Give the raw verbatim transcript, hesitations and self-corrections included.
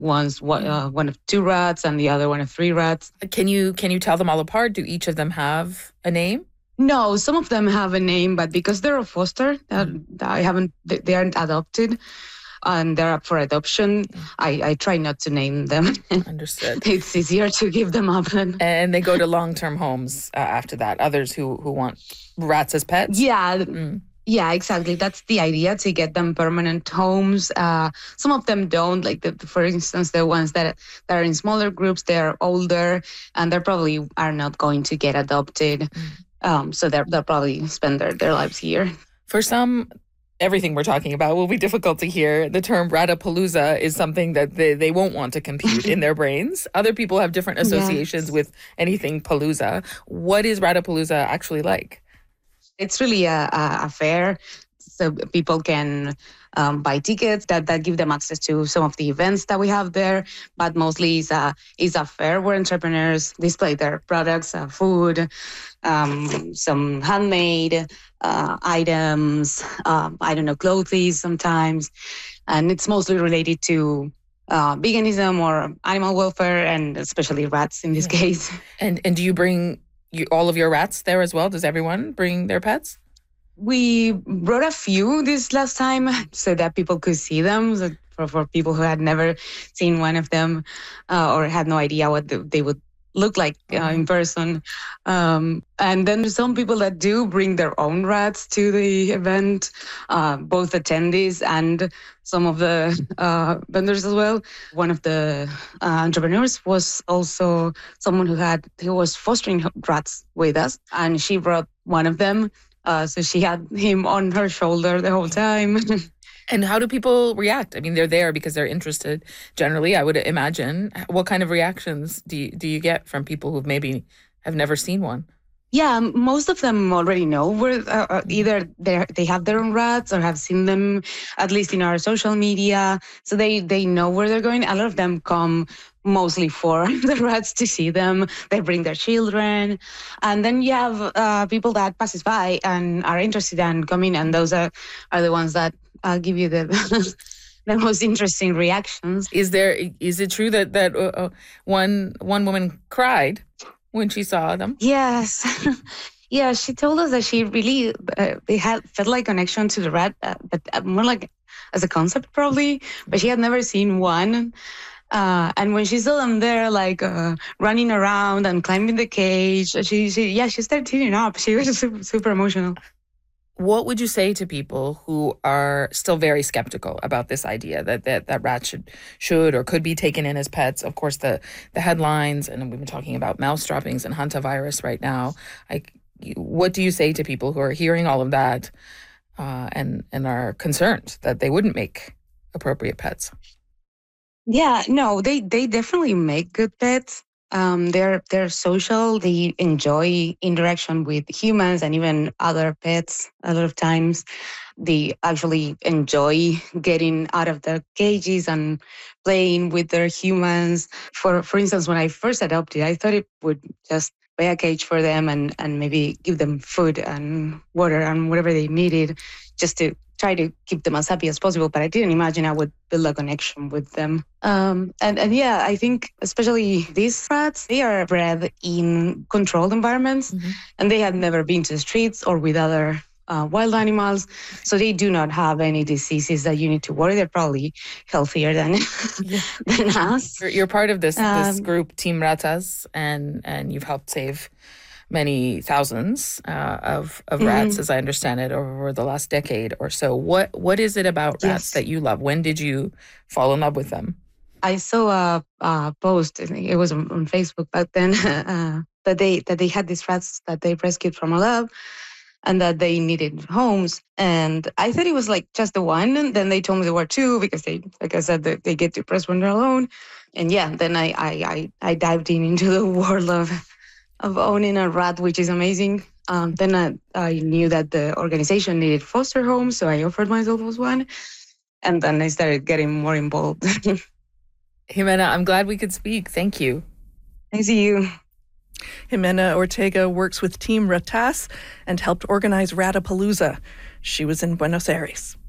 one's one, uh, one of two rats and the other one of three rats. Can you can you tell them all apart? Do each of them have a name? No, some of them have a name, but because they're a foster, uh, I haven't. They they aren't adopted, and they're up for adoption. I, I try not to name them. Understood. It's easier to give them up. And, and they go to long-term homes uh, after that. Others who who want rats as pets. Yeah. Mm. Yeah, exactly. That's the idea, to get them permanent homes. Uh, some of them don't, like, the, for instance, the ones that, that are in smaller groups, they're older and they probably are not going to get adopted. Mm. Um, so they're, they'll probably spend their, their lives here. For some, everything we're talking about will be difficult to hear. The term Ratapalooza is something that they, they won't want to compute in their brains. Other people have different associations yes. with anything Palooza. What is Ratapalooza actually like? It's really a, a, a fair, so people can um, buy tickets that, that give them access to some of the events that we have there. But mostly it's a, it's a fair where entrepreneurs display their products, uh, food, um, some handmade uh, items, um, I don't know, clothes sometimes. And it's mostly related to uh, veganism or animal welfare, and especially rats in this yeah. case. And and do you bring You, all of your rats there as well? Does everyone bring their pets? We brought a few this last time so that people could see them, so for, for people who had never seen one of them uh, or had no idea what the, they would look like uh, in person. Um, and then there's some people that do bring their own rats to the event, uh, both attendees and some of the uh, vendors as well. One of the uh, entrepreneurs was also someone who had who was fostering rats with us, and she brought one of them. Uh, so she had him on her shoulder the whole time. And how do people react? I mean, they're there because they're interested. Generally, I would imagine. What kind of reactions do you, do you get from people who maybe have never seen one? Yeah, most of them already know where uh, either they they have their own rats or have seen them, at least in our social media. So they, they know where they're going. A lot of them come mostly for the rats to see them. They bring their children. And then you have uh, people that passes by and are interested in coming, and those are, are the ones that uh, give you the... the most interesting reactions. Is there? Is it true that that uh, one one woman cried when she saw them? Yes. Yeah, she told us that she really uh, they had felt like connection to the rat, uh, but uh, more like as a concept probably, but she had never seen one. Uh, and when she saw them there, like uh, running around and climbing the cage, she, she yeah, she started tearing up. She was super, super emotional. What would you say to people who are still very skeptical about this idea that that, that rats should should or could be taken in as pets? Of course, the the headlines, and we've been talking about mouse droppings and hantavirus right now. I, what do you say to people who are hearing all of that uh, and and are concerned that they wouldn't make appropriate pets? Yeah, no, they they definitely make good pets. Um, they're they're social. They enjoy interaction with humans and even other pets. A lot of times, they actually enjoy getting out of their cages and playing with their humans. For for instance, when I first adopted, I thought it would just buy a cage for them and and maybe give them food and water and whatever they needed, just to try to keep them as happy as possible. But I didn't imagine I would build a connection with them. Um, and, and yeah, I think especially these rats, they are bred in controlled environments, mm-hmm. and they had never been to the streets or with other uh, wild animals. So they do not have any diseases that you need to worry. They're probably healthier than, yeah. than us. You're, you're part of this, um, this group, Team Ratas, and, and you've helped save many thousands uh, of of mm-hmm. rats, as I understand it, over the last decade or so. What what is it about rats yes. that you love? When did you fall in love with them? I saw a, a post. I think it was on, on Facebook back then uh, that they that they had these rats that they rescued from a lab, and that they needed homes. And I thought it was like just the one. And then they told me there were two because they, like I said, they, they get depressed when they're alone. And yeah, then I I I, I dived in into the world of. of owning a rat, which is amazing. Um, then I, I knew that the organization needed foster homes, so I offered myself as one. And then I started getting more involved. Jimena, I'm glad we could speak. Thank you. I see you. Jimena Ortega works with Team Ratas and helped organize Ratapalooza. She was in Buenos Aires.